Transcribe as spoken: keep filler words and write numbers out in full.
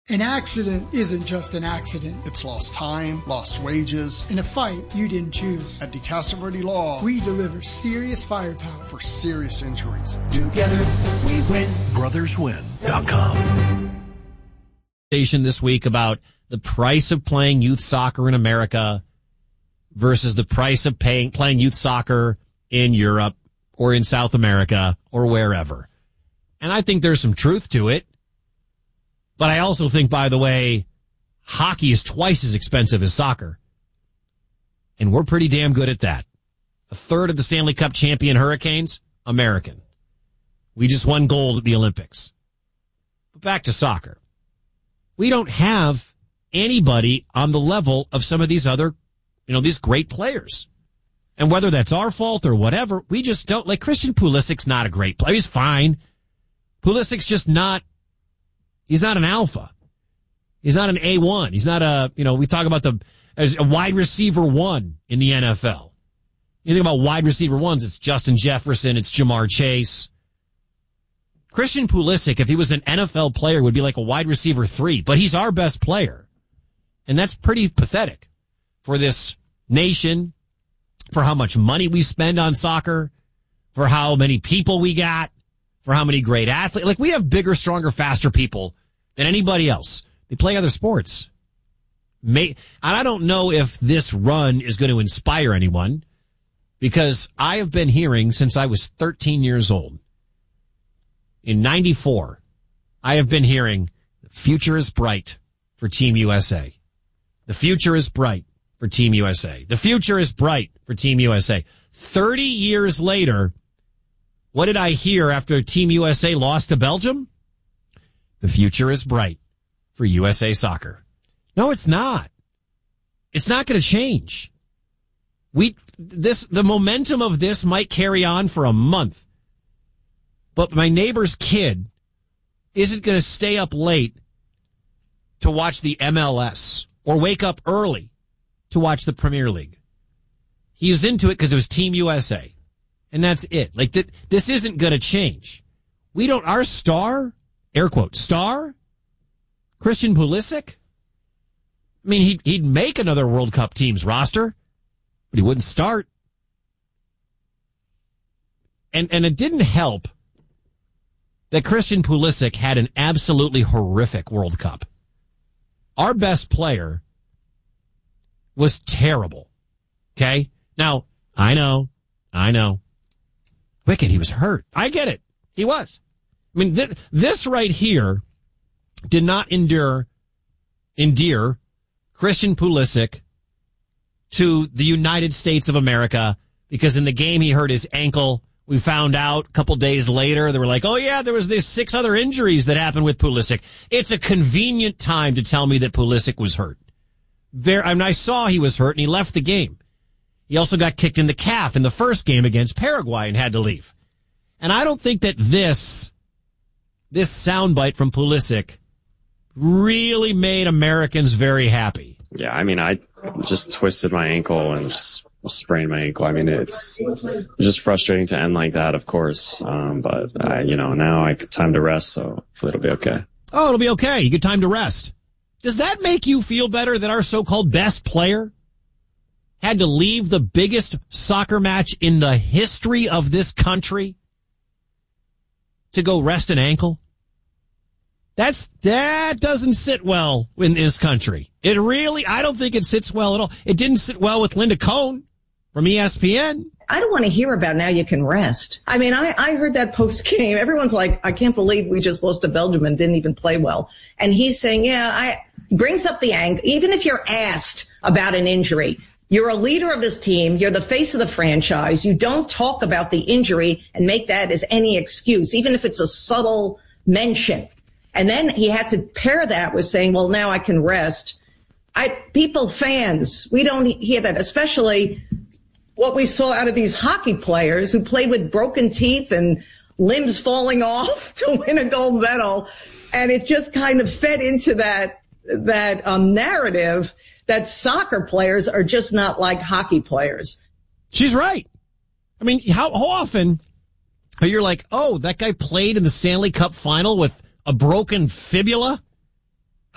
An accident isn't just an accident. It's lost time, lost wages. In a fight you didn't choose. At DeCastroverde Law, we deliver serious firepower for serious injuries. Together we win. brothers win dot com. This week about the price of playing youth soccer in America versus the price of paying, playing youth soccer in Europe or in South America or wherever. And I think there's some truth to it. But I also think, by the way, hockey is twice as expensive as soccer. And we're pretty damn good at that. A third of the Stanley Cup champion Hurricanes, American. We just won gold at the Olympics. But back to soccer. We don't have anybody on the level of some of these other, you know, these great players. And whether that's our fault or whatever, we just don't. Like, Christian Pulisic's not a great player. He's fine. Pulisic's just not. He's not an alpha. He's not an A one. He's not a, you know, we talk about the, as a wide receiver one in the N F L. You think about wide receiver ones, it's Justin Jefferson, it's Jamar Chase. Christian Pulisic, if he was an N F L player, would be like a wide receiver three, but he's our best player. And that's pretty pathetic for this nation, for how much money we spend on soccer, for how many people we got, for how many great athletes. Like, we have bigger, stronger, faster people than anybody else. They play other sports. May, and I don't know if this run is going to inspire anyone, because I have been hearing since I was thirteen years old. In ninety-four, I have been hearing the future is bright for Team U S A. The future is bright for Team U S A. The future is bright for Team U S A. thirty years later, what did I hear after Team U S A lost to Belgium? The future is bright for U S A Soccer. No, it's not. It's not going to change. We, this, the momentum of this might carry on for a month. But my neighbor's kid isn't going to stay up late to watch the M L S or wake up early to watch the Premier League. He was into it because it was Team U S A. And that's it. Like, that, this isn't going to change. We don't, our star, air quote, star, Christian Pulisic, I mean, he'd, he'd make another World Cup team's roster, but he wouldn't start. And, and it didn't help that Christian Pulisic had an absolutely horrific World Cup. Our best player was terrible. Okay? Now, I know, I know. Wicked, he was hurt. I get it. He was. I mean, th- this right here did not endure, endear Christian Pulisic to the United States of America, because in the game he hurt his ankle. We found out a couple days later, they were like, oh yeah, there was these six other injuries that happened with Pulisic. It's a convenient time to tell me that Pulisic was hurt. Very, I mean, I saw he was hurt and he left the game. He also got kicked in the calf in the first game against Paraguay and had to leave. And I don't think that this, this soundbite from Pulisic really made Americans very happy. Yeah, I mean, I just twisted my ankle and just sprained my ankle. I mean, it's just frustrating to end like that, of course. Um, but, I, you know, now I get time to rest, so hopefully it'll be okay. Oh, it'll be okay. You get time to rest. Does that make you feel better that our so-called best player had to leave the biggest soccer match in the history of this country to go rest an ankle? That's, that doesn't sit well in this country. It really, I don't think it sits well at all. It didn't sit well with Linda Cohn from E S P N. I don't want to hear about now you can rest. I mean, I, I heard that post game. Everyone's like, I can't believe we just lost to Belgium and didn't even play well. And he's saying, yeah, I brings up the ankle. Even if you're asked about an injury, you're a leader of this team. You're the face of the franchise. You don't talk about the injury and make that as any excuse, even if it's a subtle mention. And then he had to pair that with saying, well, now I can rest. I, people, fans, we don't hear that, especially what we saw out of these hockey players who played with broken teeth and limbs falling off to win a gold medal. And it just kind of fed into that, that um, narrative that soccer players are just not like hockey players. She's right. I mean, how, how often are you like, oh, that guy played in the Stanley Cup final with a broken fibula?